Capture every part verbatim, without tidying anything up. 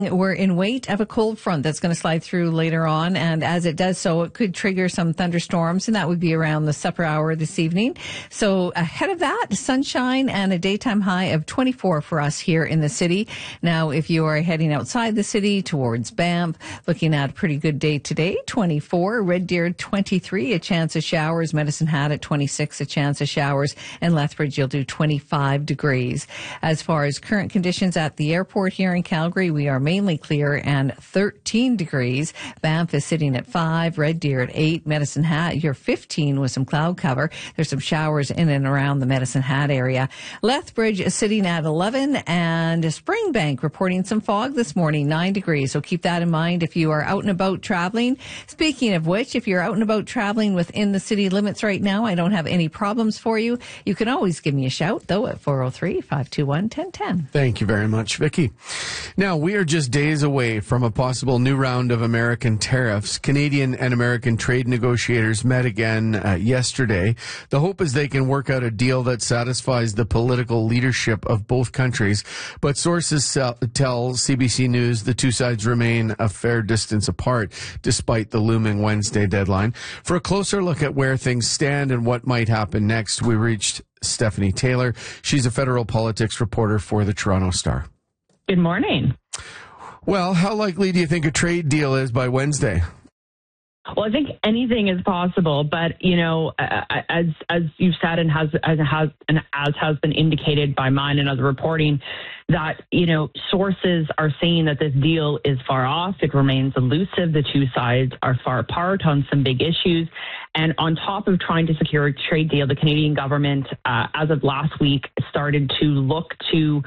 We're in wait of a cold front that's going to slide through later on. And as it does so, it could trigger some thunderstorms, and that would be around the supper hour this evening. So ahead of that, sunshine and a daytime high of twenty-four for us here in the city. Now, if you are heading outside the city towards Banff, looking at a pretty good day today, twenty-four, Red Deer twenty-three, a chance of showers, Medicine Hat at twenty-six, a chance of showers, and Lethbridge you'll do twenty-five degrees. As far as current conditions at the airport here in Calgary, we are mainly clear and thirteen degrees. Banff is sitting at five, Red Deer at eight, Medicine Hat, you're fifteen with some cloud cover. There's some showers in and around the Medicine Hat area. Lethbridge is sitting at eleven, and Springbank reporting some fog this morning, nine degrees. So keep that in mind if you are out and about traveling. Speaking of which, if you're out and about traveling within the city limits right now, I don't have any problems for you. You can always give me a shout, though, at four oh three, five two one, one oh one oh. Thank you very much, Vicki. Now, we are just days away from a possible new round of American tariffs. Canadian and American trade negotiators met again uh, yesterday. The hope is they can work out a deal that satisfies the political leadership of both countries. But sources tell C B C News the two sides remain a fair distance apart, despite the looming Wednesday deadline. For a closer look at where things stand and what might happen next, we reached Stephanie Taylor. She's a federal politics reporter for the Toronto Star. Good morning. Well, how likely do you think a trade deal is by Wednesday? Well, I think anything is possible, but you know, as as you've said, and has as has and as has been indicated by mine and other reporting, that you know sources are saying that this deal is far off. It remains elusive. The two sides are far apart on some big issues, and on top of trying to secure a trade deal, the Canadian government, uh, as of last week, started to look to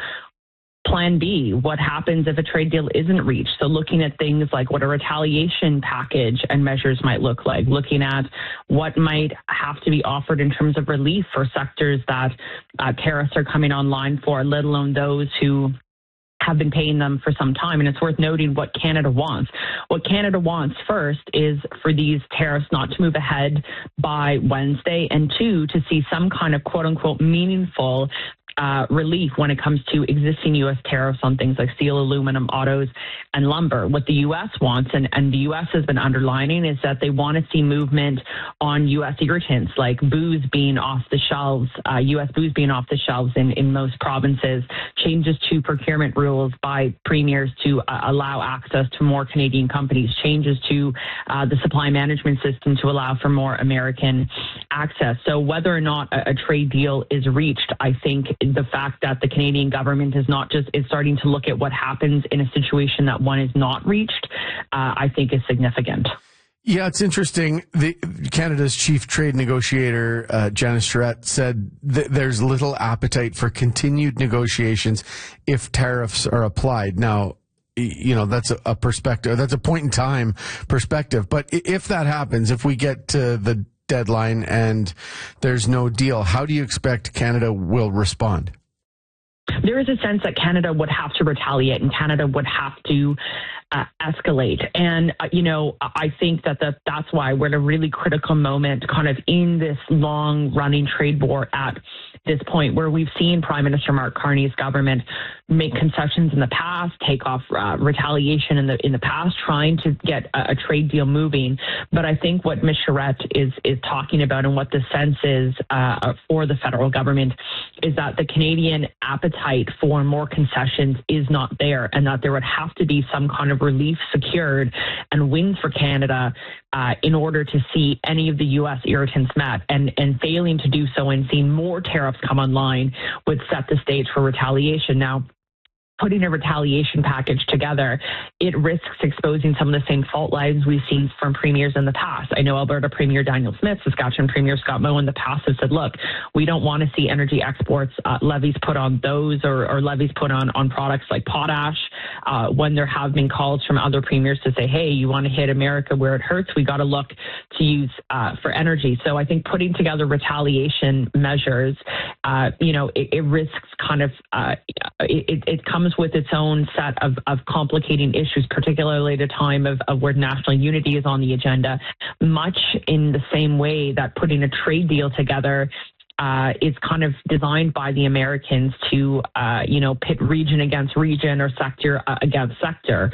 Plan B, what happens if a trade deal isn't reached? So looking at things like what a retaliation package and measures might look like, looking at what might have to be offered in terms of relief for sectors that uh, tariffs are coming online for, let alone those who have been paying them for some time. And it's worth noting what Canada wants. What Canada wants first is for these tariffs not to move ahead by Wednesday, and two, to see some kind of quote unquote meaningful Uh, relief when it comes to existing U S tariffs on things like steel, aluminum, autos, and lumber. What the U S wants, and, and the U S has been underlining, is that they want to see movement on U S irritants like booze being off the shelves, uh, U S booze being off the shelves in, in most provinces, changes to procurement rules by premiers to uh, allow access to more Canadian companies, changes to uh, the supply management system to allow for more American access. So whether or not a, a trade deal is reached, I think the fact that the Canadian government is not just is starting to look at what happens in a situation that one is not reached, uh, I think is significant. Yeah, it's interesting. The, Canada's chief trade negotiator, uh, Janice Charette, said that there's little appetite for continued negotiations if tariffs are applied. Now, you know, that's a, a perspective, that's a point in time perspective. But if that happens, if we get to the deadline and there's no deal, how do you expect Canada will respond? There is a sense that Canada would have to retaliate, and Canada would have to uh, escalate. And, uh, you know, I think that the, that's why we're at a really critical moment kind of in this long-running trade war at this point, where we've seen Prime Minister Mark Carney's government make concessions in the past, take off uh, retaliation in the in the past, trying to get a, a trade deal moving. But I think what Miz Charette is is talking about, and what the sense is uh, for the federal government, is that the Canadian appetite for more concessions is not there, and that there would have to be some kind of relief secured and wins for Canada uh, in order to see any of the U S irritants met. And, and failing to do so and seeing more tariffs come online would set the stage for retaliation. Now, putting a retaliation package together, it risks exposing some of the same fault lines we've seen from premiers in the past. I know Alberta Premier Daniel Smith, Saskatchewan Premier Scott Moe in the past have said, look, we don't want to see energy exports uh, levies put on those, or, or levies put on, on products like potash, uh, when there have been calls from other premiers to say, hey, you want to hit America where it hurts, we got to look to use uh, for energy. So I think putting together retaliation measures, uh, you know, it, it risks kind of, uh, it, it comes with its own set of, of complicating issues, particularly at a time of, of where national unity is on the agenda, much in the same way that putting a trade deal together uh, is kind of designed by the Americans to, uh, you know, pit region against region or sector uh, against sector.